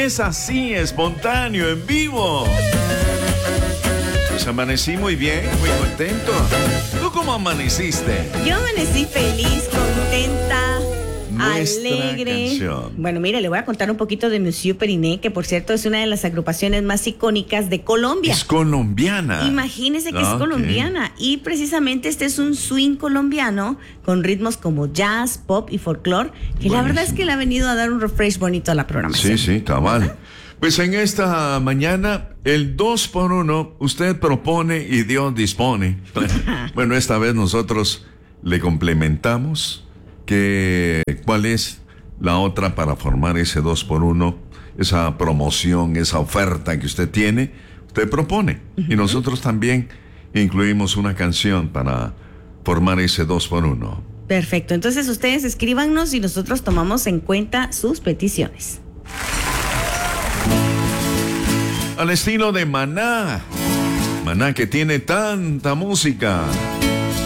es así, espontáneo, en vivo. Pues amanecí muy bien, muy contento. ¿Tú cómo amaneciste? Yo amanecí feliz, contenta, Nuestra alegre. canción. Bueno, mire, le voy a contar un poquito de Monsieur Periné, que por cierto es una de las agrupaciones más icónicas de Colombia. Es colombiana. Imagínese que es Ok. colombiana. Y precisamente este es un swing colombiano con ritmos como jazz, pop y folclore, que la verdad es que le ha venido a dar un refresh bonito a la programación. Sí, cabal. Pues en esta mañana, el 2x1, usted propone y Dios dispone. Bueno, esta vez nosotros le complementamos cuál es la otra para formar ese 2x1, esa promoción, esa oferta que usted tiene, usted propone. Y nosotros también incluimos una canción para formar ese 2x1. Perfecto. Entonces ustedes escríbanos y nosotros tomamos en cuenta sus peticiones. Al estilo de Maná. Maná que tiene tanta música.